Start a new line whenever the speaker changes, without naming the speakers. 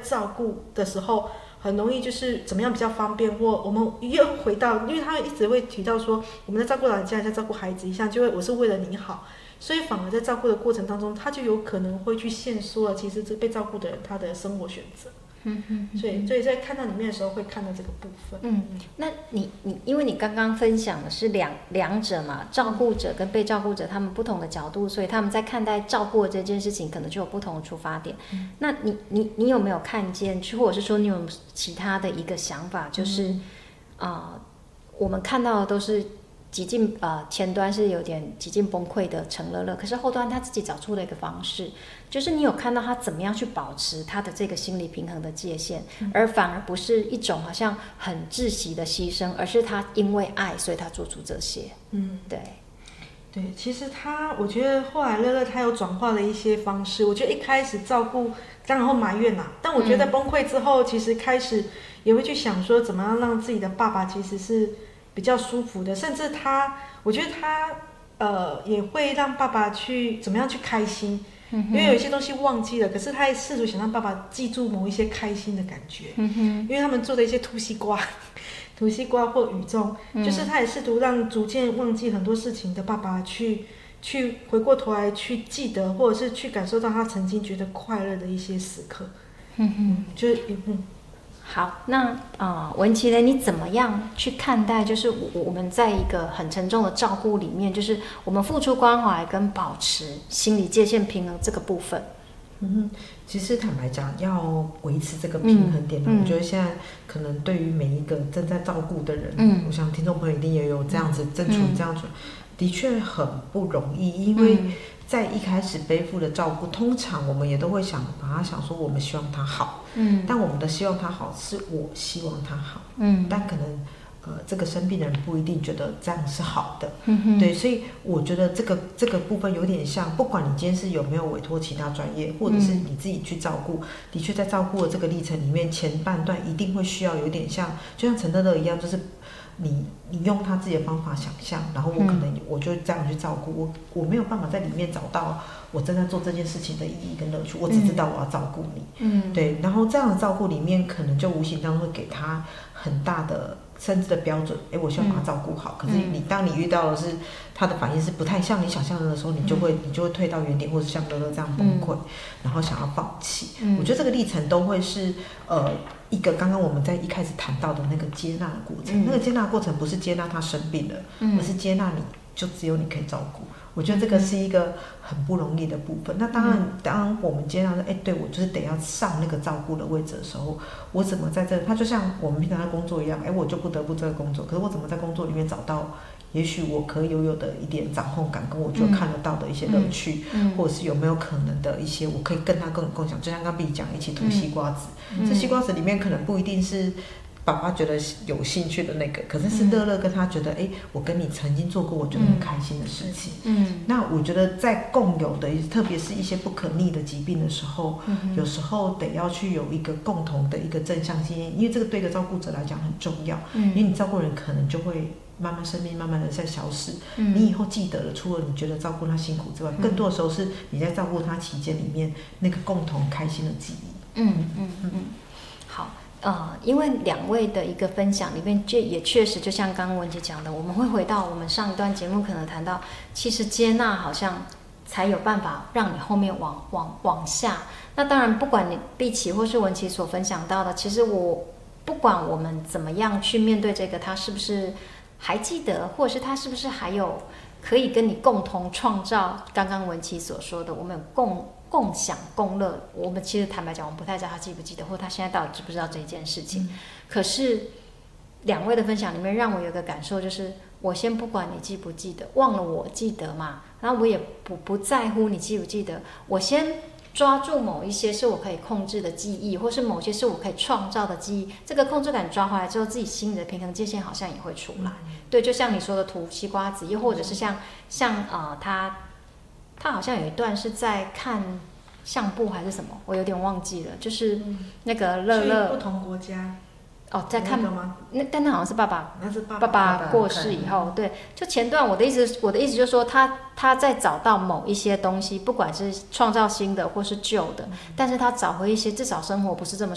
照顾的时候，很容易就是怎么样比较方便，或我们又回到，因为他一直会提到说，我们在照顾老人家，在照顾孩子一样，就会我是为了你好，所以反而在照顾的过程当中，他就有可能会去限缩了，其实这被照顾的人他的生活选择。所以在看到里面的时候会看到这个部分。
那你因为你刚刚分享的是两者嘛，照顾者跟被照顾者他们不同的角度，所以他们在看待照顾这件事情可能就有不同的出发点。那你有没有看见，或者是说你有其他的一个想法，就是我们看到的都是极尽前端是有点极尽崩溃的陈乐乐，可是后端他自己找出了一个方式，就是你有看到他怎么样去保持他的这个心理平衡的界限，而反而不是一种好像很窒息的牺牲，而是他因为爱，所以他做出这些。
对，其实我觉得后来乐乐他有转化了一些方式。我觉得一开始照顾，当然后埋怨啦，但我觉得崩溃之后，其实开始也会去想说，怎么样让自己的爸爸其实是比较舒服的，甚至我觉得他也会让爸爸去怎么样去开心，因为有一些东西忘记了，可是他也试图想让爸爸记住某一些开心的感觉。因为他们做的一些土西瓜或雨中，就是他也试图让逐渐忘记很多事情的爸爸去回过头来去记得，或者是去感受到他曾经觉得快乐的一些时刻。
好，那文琪呢？你怎么样去看待？就是我们在一个很沉重的照顾里面，就是我们付出关怀跟保持心理界限平衡这个部分。
其实坦白讲，要维持这个平衡点，我觉得现在可能对于每一个正在照顾的人，我想听众朋友一定也有这样子正处这样子，的确很不容易，因为在一开始背负的照顾，通常我们也都会把他想说，我们希望他好，但我们的希望他好是我希望他好，但可能这个生病的人不一定觉得这样是好的，对，所以我觉得这个部分有点像，不管你今天是有没有委托其他专业，或者是你自己去照顾，的确在照顾的这个历程里面，前半段一定会需要有点像，就像陈乐乐一样，就是你用他自己的方法想象，然后我就这样去照顾，我没有办法在里面找到我正在做这件事情的意义跟乐趣，我只知道我要照顾你，对，然后这样的照顾里面，可能就无形当中会给他很大的甚至的标准，我希望把他照顾好，可是当你遇到的是他的反应是不太像你想象的时候，你就会退到原点，或者像乐乐这样崩溃，然后想要放弃。我觉得这个历程都会是一个刚刚我们在一开始谈到的那个接纳的过程，那个接纳的过程不是接纳他生病了，而是接纳你就只有你可以照顾。我觉得这个是一个很不容易的部分。那当我们接纳说，对，我就是得要上那个照顾的位置的时候，我怎么在这？他就像我们平常在工作一样，我就不得不这个工作，可是我怎么在工作里面找到？也许我可以拥有的一点掌控感，跟我就看得到的一些乐趣，或者是有没有可能的一些，我可以跟他共享。就像刚B讲，一起吐西瓜子，这西瓜子里面可能不一定是爸爸觉得有兴趣的那个，可是乐乐跟他觉得，我跟你曾经做过我觉得很开心的事情。那我觉得在共有的，特别是一些不可逆的疾病的时候，有时候得要去有一个共同的一个正向性，因为这个对一个照顾者来讲很重要，因为你照顾人可能就会。慢慢生命慢慢的在消失，你以后记得了，除了你觉得照顾他辛苦之外，更多的时候是你在照顾他期间里面那个共同开心的记忆。
好，因为两位的一个分享里面，也确实就像刚刚文姐讲的，我们会回到我们上一段节目可能谈到，其实接纳好像才有办法让你后面往下。那当然，不管你碧琪或是文琪所分享到的，其实我不管我们怎么样去面对这个，他是不是还记得，或者是他是不是还有可以跟你共同创造刚刚文琪所说的，我们共享共乐。我们其实坦白讲，我们不太知道他记不记得，或他现在到底知不知道这件事情。可是两位的分享里面，让我有一个感受，就是我先不管你记不记得，忘了我记得嘛，然后我也不在乎你记不记得，我先抓住某一些是我可以控制的记忆，或是某些是我可以创造的记忆，这个控制感抓回来之后，自己心里的平衡界限好像也会出来。对，就像你说的吐西瓜子，又或者是像他好像有一段是在看相簿还是什么，我有点忘记了，就是那个乐乐
去不同国家。
在看
吗？
但那好像是爸爸过世以后，对，就前段我的意思就是说，他在找到某一些东西，不管是创造新的或是旧的，但是他找回一些至少生活不是这么